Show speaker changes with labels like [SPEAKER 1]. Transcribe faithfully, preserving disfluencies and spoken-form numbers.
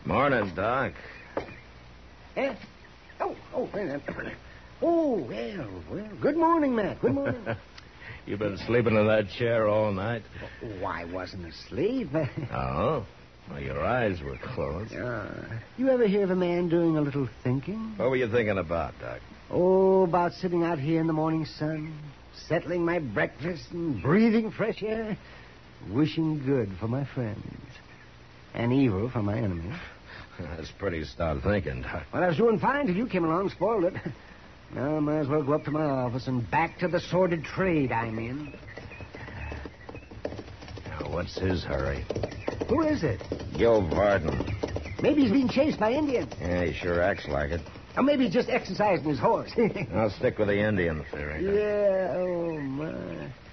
[SPEAKER 1] Morning, Doc.
[SPEAKER 2] Eh? Oh, oh, wait a minute. Oh, well, well. Good morning, Matt. Good morning.
[SPEAKER 1] You been sleeping in that chair all night?
[SPEAKER 2] Oh, I wasn't asleep.
[SPEAKER 1] Oh? Well, your eyes were closed.
[SPEAKER 2] Uh, you ever hear of a man doing a little thinking?
[SPEAKER 1] What were you thinking about, Doc?
[SPEAKER 2] Oh, about sitting out here in the morning sun, settling my breakfast and breathing fresh air, wishing good for my friends and evil for my enemies.
[SPEAKER 1] That's pretty stout thinking, Doc.
[SPEAKER 2] Well, I was doing fine till you came along and spoiled it. Now I might as well go up to my office and back to the sordid trade I'm in.
[SPEAKER 1] Now, what's his hurry?
[SPEAKER 2] Who is it?
[SPEAKER 1] Gil Varden.
[SPEAKER 2] Maybe he's being chased by Indians.
[SPEAKER 1] Yeah, he sure acts like it.
[SPEAKER 2] Or maybe he's just exercising his horse.
[SPEAKER 1] I'll stick with the Indian theory, Doc.
[SPEAKER 2] Yeah, oh, my.